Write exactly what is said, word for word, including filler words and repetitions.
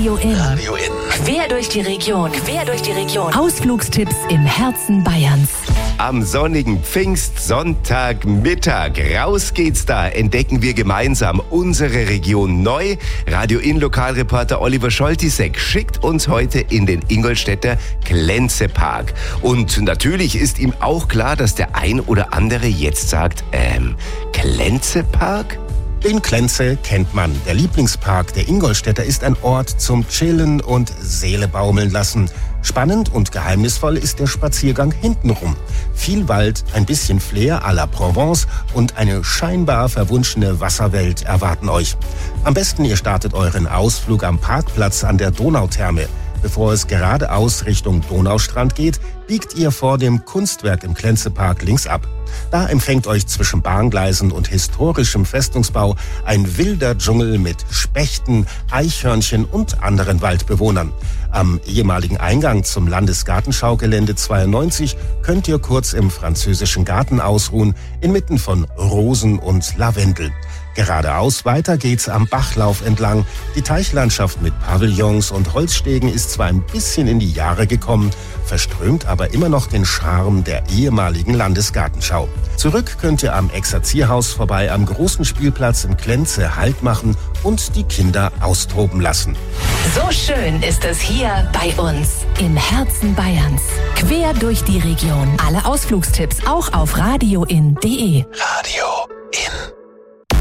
Radio In. Radio In. Quer durch die Region. Quer durch die Region. Ausflugstipps im Herzen Bayerns. Am sonnigen Pfingstsonntagmittag, raus geht's da, entdecken wir gemeinsam unsere Region neu. Radio In Lokalreporter Oliver Scholtisek schickt uns heute in den Ingolstädter Klenze-Park. Und natürlich ist ihm auch klar, dass der ein oder andere jetzt sagt, ähm, Klenze-Park? Den Klenze kennt man. Der Lieblingspark der Ingolstädter ist ein Ort zum Chillen und Seele baumeln lassen. Spannend und geheimnisvoll ist der Spaziergang hintenrum. Viel Wald, ein bisschen Flair à la Provence und eine scheinbar verwunschene Wasserwelt erwarten euch. Am besten ihr startet euren Ausflug am Parkplatz an der Donautherme. Bevor es geradeaus Richtung Donaustrand geht, biegt ihr vor dem Kunstwerk im Klenze-Park links ab. Da empfängt euch zwischen Bahngleisen und historischem Festungsbau ein wilder Dschungel mit Spechten, Eichhörnchen und anderen Waldbewohnern. Am ehemaligen Eingang zum Landesgartenschaugelände zweiundneunzig könnt ihr kurz im französischen Garten ausruhen, inmitten von Rosen und Lavendel. Geradeaus weiter geht's am Bachlauf entlang. Die Teichlandschaft mit Pavillons und Holzstegen ist zwar ein bisschen in die Jahre gekommen, verströmt aber immer noch den Charme der ehemaligen Landesgartenschau. Zurück könnt ihr am Exerzierhaus vorbei am großen Spielplatz im Klenze Halt machen und die Kinder austoben lassen. So schön ist es hier bei uns im Herzen Bayerns. Quer durch die Region. Alle Ausflugstipps auch auf radioin punkt de. Radio In.